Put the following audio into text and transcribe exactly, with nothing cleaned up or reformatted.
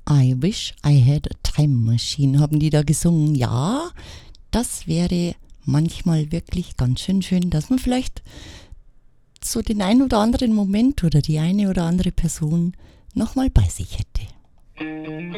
I wish I had a time machine, haben die da gesungen. Ja, das wäre manchmal wirklich ganz schön schön, dass man vielleicht so den ein oder anderen Moment oder die eine oder andere Person nochmal bei sich hätte.